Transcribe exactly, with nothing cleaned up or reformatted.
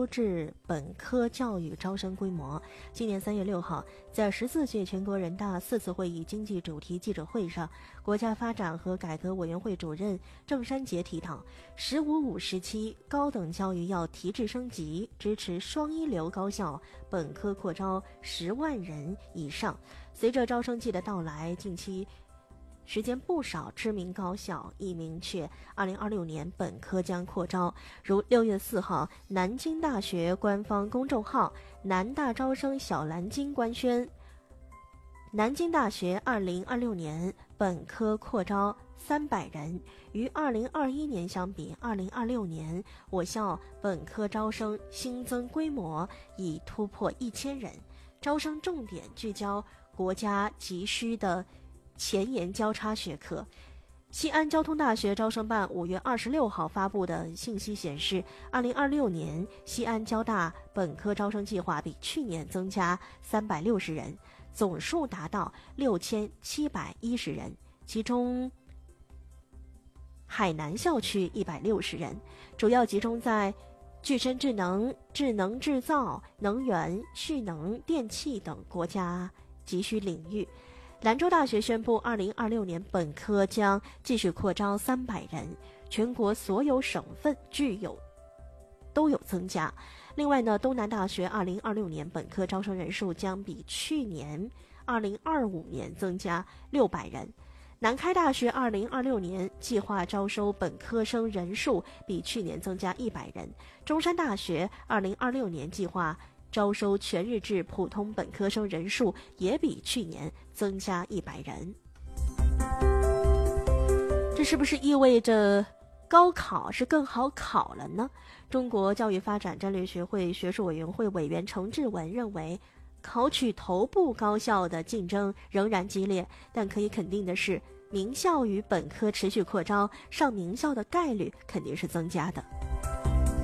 优质本科教育招生规模。今年三月六号，在十四届全国人大四次会议经济主题记者会上，国家发展和改革委员会主任郑山杰提到，十五五时期高等教育要提质升级，支持双一流高校本科扩招十万人以上。随着招生季的到来，近期时间不少知名高校已明确，二零二六年本科将扩招。如六月四号，南京大学官方公众号“南大招生小蓝鲸”官宣，南京大学二零二六年本科扩招三百人，与二零二一年相比，二零二六年我校本科招生新增规模已突破一千人，招生重点聚焦国家急需的前沿交叉学科。西安交通大学招生办五月二十六号发布的信息显示，二零二六年西安交大本科招生计划比去年增加三百六十人，总数达到六千七百一十人，其中海南校区一百六十人，主要集中在具身智能、智能制造、能源、蓄能、电气等国家急需领域。兰州大学宣布，二零二六年本科将继续扩招三百人，全国所有省份具有都有增加。另外呢，东南大学二零二六年本科招生人数将比去年二零二五年增加六百人。南开大学二零二六年计划招收本科生人数比去年增加一百人。中山大学二零二六年计划招收全日制普通本科生人数也比去年增加一百人。这是不是意味着高考是更好考了呢？中国教育发展战略学会学术委员会委员程志文认为，考取头部高校的竞争仍然激烈，但可以肯定的是，名校与本科持续扩招，上名校的概率肯定是增加的。